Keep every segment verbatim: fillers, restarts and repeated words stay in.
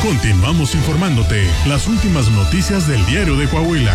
Continuamos informándote las últimas noticias del Diario de Coahuila.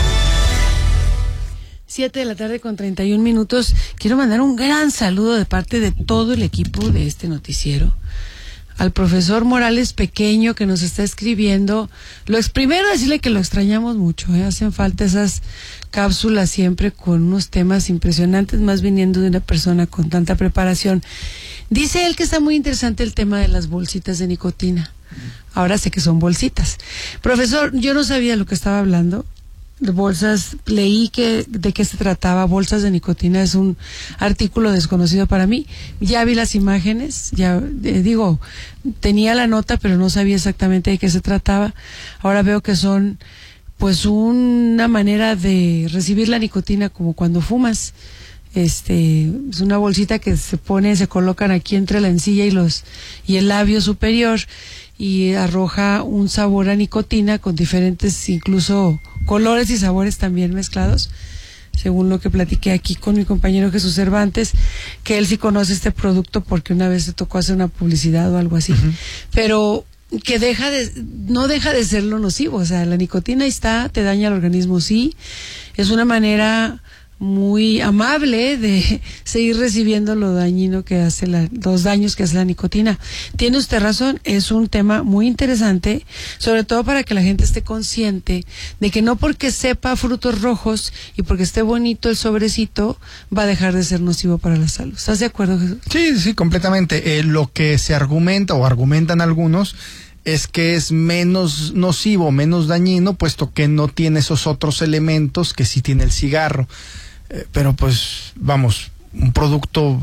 Siete de la tarde con treinta y un minutos. Quiero mandar un gran saludo de parte de todo el equipo de este noticiero al profesor Morales Pequeño, que nos está escribiendo. Lo ex, primero decirle que lo extrañamos mucho, ¿eh? Hacen falta esas cápsulas siempre con unos temas impresionantes, más viniendo de una persona con tanta preparación. Dice él que está muy interesante el tema de las bolsitas de nicotina. Ahora sé que son bolsitas. Profesor, yo no sabía lo que estaba hablando. De bolsas, leí que de qué se trataba. Bolsas de nicotina es un artículo desconocido para mí. Ya vi las imágenes, ya eh, digo, tenía la nota, pero no sabía exactamente de qué se trataba. Ahora veo que son pues una manera de recibir la nicotina como cuando fumas. Este, es una bolsita que se pone, se colocan aquí entre la encilla y los y el labio superior, y arroja un sabor a nicotina con diferentes, incluso colores y sabores también mezclados, según lo que platiqué aquí con mi compañero Jesús Cervantes, que él sí conoce este producto porque una vez se tocó hacer una publicidad o algo así. Uh-huh. Pero que deja de, no deja de ser lo nocivo, o sea, la nicotina ahí está, te daña el organismo, sí, es una manera muy amable de seguir recibiendo lo dañino que hace la, los daños que hace la nicotina. Tiene usted razón, es un tema muy interesante, sobre todo para que la gente esté consciente de que no porque sepa frutos rojos y porque esté bonito el sobrecito va a dejar de ser nocivo para la salud. ¿Estás de acuerdo, Jesús? Sí, sí, completamente. Eh, lo que se argumenta o argumentan algunos es que es menos nocivo, menos dañino, puesto que no tiene esos otros elementos que sí tiene el cigarro. Eh, pero pues, vamos, un producto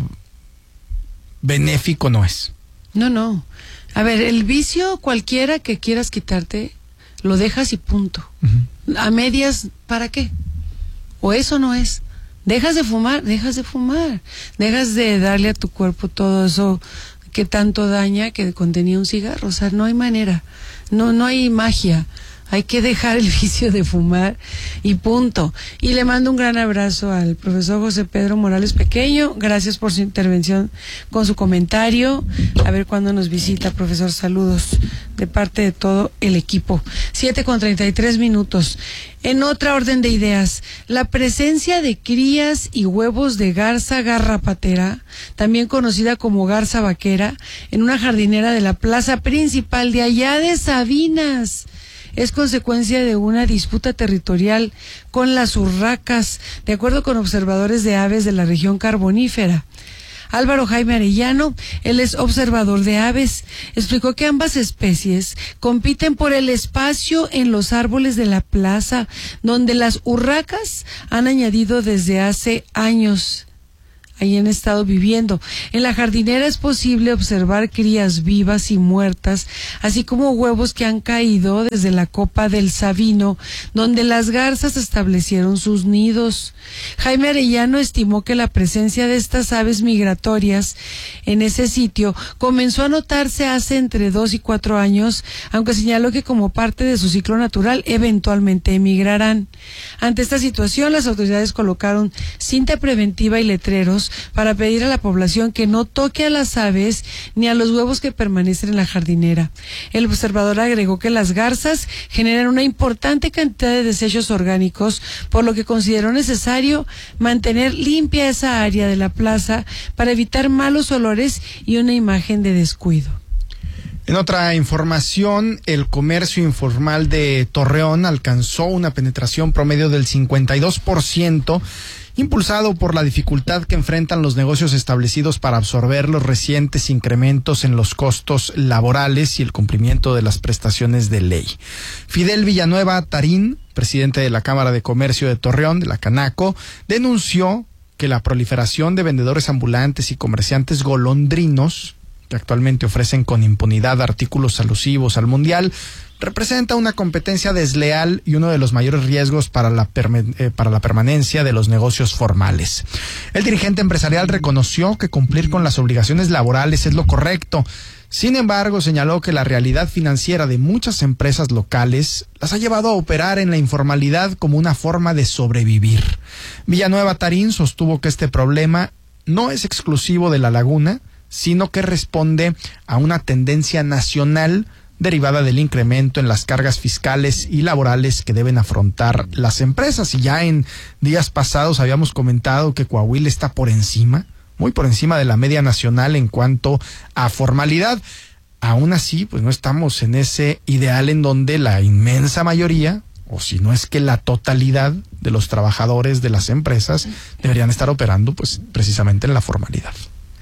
benéfico no es. No, no. A ver, el vicio cualquiera que quieras quitarte, lo dejas y punto. Uh-huh. A medias, ¿para qué? O eso no es. Dejas de fumar, dejas de fumar. Dejas de darle a tu cuerpo todo eso que tanto daña que contenía un cigarro. O sea, no hay manera. No, no hay magia. Hay que dejar el vicio de fumar y punto. Y le mando un gran abrazo al profesor José Pedro Morales Pequeño. Gracias por su intervención con su comentario. A ver cuándo nos visita, profesor. Saludos de parte de todo el equipo. Siete con treinta y tres minutos. En otra orden de ideas, la presencia de crías y huevos de garza garrapatera, también conocida como garza vaquera, en una jardinera de la plaza principal de allá de Sabinas, es consecuencia de una disputa territorial con las urracas, de acuerdo con observadores de aves de la región carbonífera. Álvaro Jaime Arellano, él es observador de aves, explicó que ambas especies compiten por el espacio en los árboles de la plaza, donde las urracas han añadido desde hace años. Ahí han estado viviendo. En la jardinera es posible observar crías vivas y muertas, así como huevos que han caído desde la copa del Sabino, donde las garzas establecieron sus nidos. Jaime Arellano estimó que la presencia de estas aves migratorias en ese sitio comenzó a notarse hace entre dos y cuatro años, aunque señaló que como parte de su ciclo natural eventualmente emigrarán. Ante esta situación, las autoridades colocaron cinta preventiva y letreros para pedir a la población que no toque a las aves ni a los huevos que permanecen en la jardinera. El observador agregó que las garzas generan una importante cantidad de desechos orgánicos, por lo que consideró necesario mantener limpia esa área de la plaza para evitar malos olores y una imagen de descuido. En otra información, el comercio informal de Torreón alcanzó una penetración promedio del cincuenta y dos por ciento, impulsado por la dificultad que enfrentan los negocios establecidos para absorber los recientes incrementos en los costos laborales y el cumplimiento de las prestaciones de ley. Fidel Villanueva Tarín, presidente de la Cámara de Comercio de Torreón, de la Canaco, denunció que la proliferación de vendedores ambulantes y comerciantes golondrinos, que actualmente ofrecen con impunidad artículos alusivos al mundial, representa una competencia desleal y uno de los mayores riesgos para la, perme- eh, para la permanencia de los negocios formales. El dirigente empresarial reconoció que cumplir con las obligaciones laborales es lo correcto. Sin embargo, señaló que la realidad financiera de muchas empresas locales las ha llevado a operar en la informalidad como una forma de sobrevivir. Villanueva Tarín sostuvo que este problema no es exclusivo de La Laguna, sino que responde a una tendencia nacional derivada del incremento en las cargas fiscales y laborales que deben afrontar las empresas. Y ya en días pasados habíamos comentado que Coahuila está por encima, muy por encima de la media nacional en cuanto a formalidad. Aún así, pues no estamos en ese ideal en donde la inmensa mayoría, o si no es que la totalidad de los trabajadores de las empresas deberían estar operando pues precisamente en la formalidad.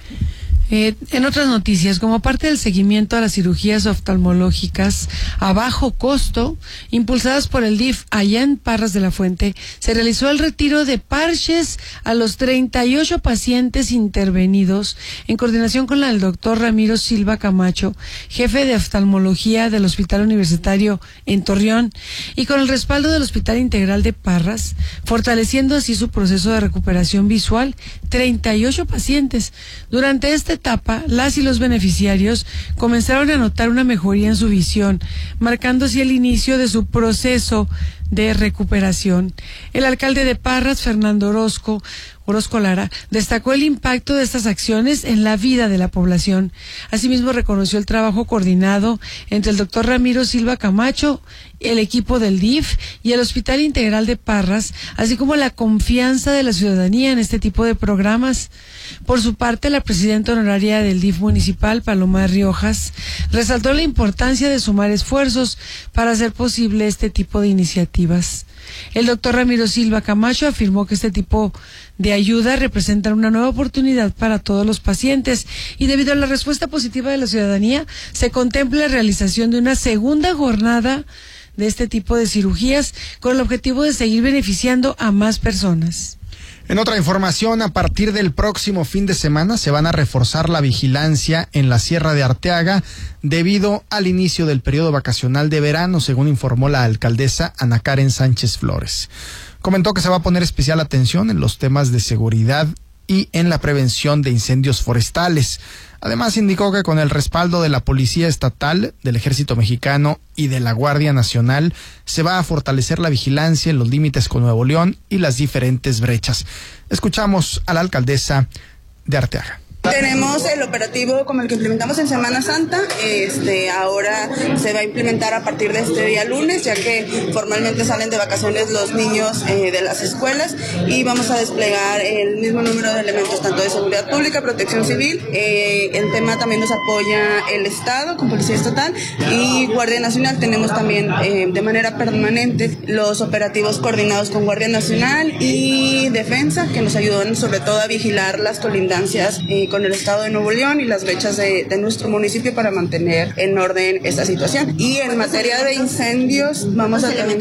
Eh, en otras noticias, como parte del seguimiento a las cirugías oftalmológicas a bajo costo, impulsadas por el D I F allá en Parras de la Fuente, se realizó el retiro de parches a los treinta y ocho pacientes intervenidos en coordinación con la del doctor Ramiro Silva Camacho, jefe de oftalmología del Hospital Universitario en Torreón, y con el respaldo del Hospital Integral de Parras, fortaleciendo así su proceso de recuperación visual. treinta y ocho pacientes. Durante este etapa, las y los beneficiarios comenzaron a notar una mejoría en su visión, marcando así el inicio de su proceso de recuperación. El alcalde de Parras, Fernando Orozco, Orozco Lara, destacó el impacto de estas acciones en la vida de la población. Asimismo, reconoció el trabajo coordinado entre el doctor Ramiro Silva Camacho, el equipo del D I F y el Hospital Integral de Parras, así como la confianza de la ciudadanía en este tipo de programas. Por su parte, la presidenta honoraria del D I F municipal, Paloma Riojas, resaltó la importancia de sumar esfuerzos para hacer posible este tipo de iniciativas. El doctor Ramiro Silva Camacho afirmó que este tipo de ayuda representa una nueva oportunidad para todos los pacientes y debido a la respuesta positiva de la ciudadanía, se contempla la realización de una segunda jornada de este tipo de cirugías con el objetivo de seguir beneficiando a más personas. En otra información, a partir del próximo fin de semana se van a reforzar la vigilancia en la Sierra de Arteaga debido al inicio del periodo vacacional de verano, según informó la alcaldesa Ana Karen Sánchez Flores. Comentó que se va a poner especial atención en los temas de seguridad y en la prevención de incendios forestales. Además, indicó que con el respaldo de la Policía Estatal, del Ejército Mexicano y de la Guardia Nacional, se va a fortalecer la vigilancia en los límites con Nuevo León y las diferentes brechas. Escuchamos a la alcaldesa de Arteaga. Tenemos el operativo como el que implementamos en Semana Santa, este ahora se va a implementar a partir de este día lunes, ya que formalmente salen de vacaciones los niños eh, de las escuelas, y vamos a desplegar el mismo número de elementos, tanto de seguridad pública, protección civil, eh, en tema también nos apoya el Estado con Policía Estatal y Guardia Nacional. Tenemos también eh, de manera permanente los operativos coordinados con Guardia Nacional y Defensa, que nos ayudan sobre todo a vigilar las colindancias eh, con el Estado de Nuevo León y las brechas de, de nuestro municipio para mantener en orden esta situación. Y en materia de incendios, vamos a tener,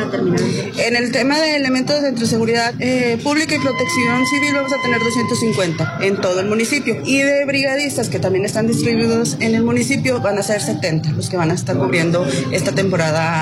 en el tema de elementos entre seguridad eh, pública y protección civil, vamos a tener doscientos cincuenta en todo el municipio, y de brigadistas que también están distribuidos en el municipio van a ser setenta los que van a estar cubriendo esta temporada